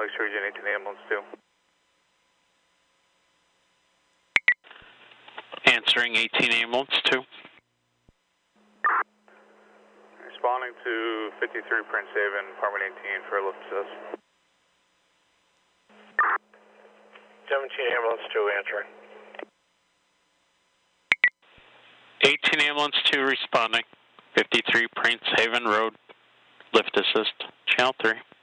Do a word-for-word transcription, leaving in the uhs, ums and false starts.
Lakeshore Region eighteen Ambulance two. Answering eighteen Ambulance two. Responding to fifty-three Prince Haven, Apartment eighteen for a lift assist. seventeen Ambulance two answering. eighteen Ambulance two responding. fifty-three Prince Haven Road, lift assist, channel three.